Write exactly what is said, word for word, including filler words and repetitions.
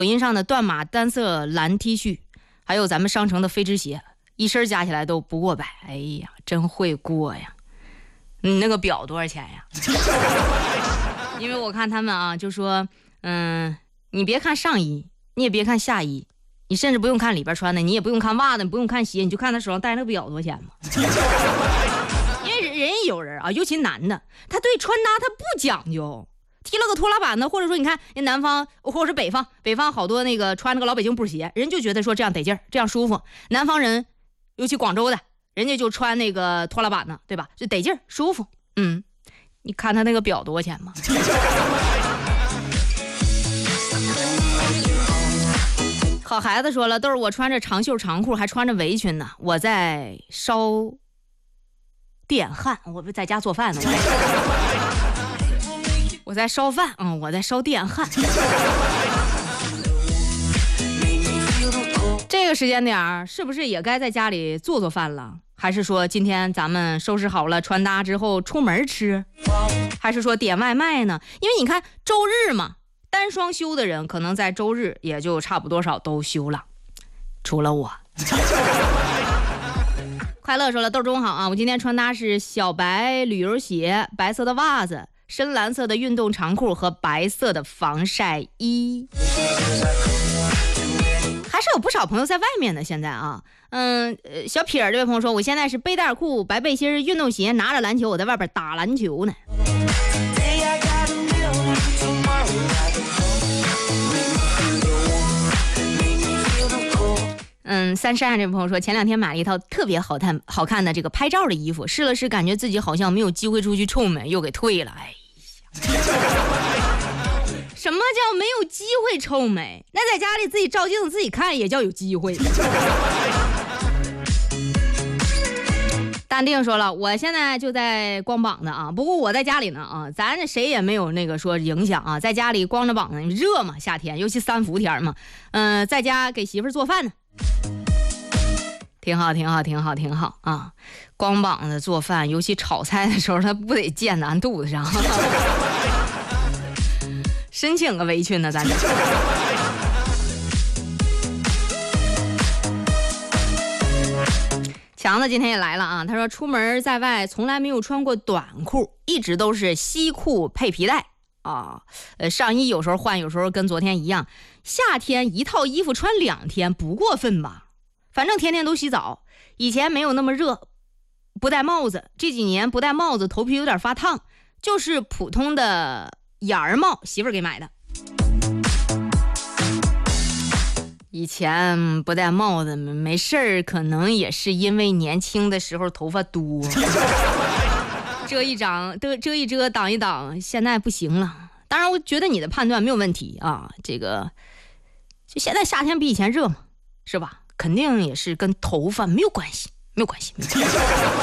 抖音上的断码单色蓝 T 恤，还有咱们商城的飞织鞋，一身加起来都不过百。哎呀，真会过呀！你那个表多少钱呀？因为我看他们啊，就说，嗯，你别看上衣，你也别看下衣，你甚至不用看里边穿的，你也不用看袜子，你不用看鞋，你就看他手上戴那个表多少钱嘛。因为人也有人啊，尤其男的，他对穿搭他不讲究。踢了个拖拉板呢，或者说你看人南方或者是北方，北方好多那个穿那个老北京布鞋，人就觉得说这样得劲儿，这样舒服。南方人，尤其广州的，人家就穿那个拖拉板呢，对吧？就得劲儿，舒服。嗯，你看他那个表多少钱吗？好孩子说了，都是我穿着长袖长裤，还穿着围裙呢，我在烧电焊，我不在家做饭呢。我在烧饭，嗯，我在烧电焊。这个时间点是不是也该在家里做做饭了？还是说今天咱们收拾好了穿搭之后出门吃？还是说点外卖呢？因为你看周日嘛，单双休的人可能在周日也就差不多少都休了，除了我。快乐说了，豆中好啊！我今天穿搭是小白旅游鞋、白色的袜子、深蓝色的运动长裤和白色的防晒衣。还是有不少朋友在外面的现在啊。嗯，小撇儿这位朋友说，我现在是背带裤、白背心、运动鞋，拿着篮球，我在外边打篮球呢。嗯，三山这位朋友说，前两天买了一套特别好看好看的这个拍照的衣服，试了试，感觉自己好像没有机会出去臭美，又给退了。哎呀，什么叫没有机会臭美？那在家里自己照镜子自己看也叫有机会。淡定说了，我现在就在光膀子啊，不过我在家里呢啊，咱谁也没有那个说影响啊，在家里光着膀子热嘛，夏天尤其三伏天嘛，嗯、呃，在家给媳妇做饭呢，挺好挺好挺好挺好啊，光膀子做饭，尤其炒菜的时候，他不得溅咱肚子上，申请个围裙呢，咱这。强子今天也来了啊！他说出门在外从来没有穿过短裤，一直都是西裤配皮带啊。呃，上衣有时候换，有时候跟昨天一样。夏天一套衣服穿两天不过分吧？反正天天都洗澡。以前没有那么热，不戴帽子。这几年不戴帽子，头皮有点发烫，就是普通的檐儿帽，媳妇儿给买的。以前不戴帽子没事儿，可能也是因为年轻的时候头发多，遮一长遮遮一遮挡一挡，现在不行了。当然我觉得你的判断没有问题啊，这个就现在夏天比以前热嘛，是吧？肯定也是跟头发没有关系，没有关系。没有关系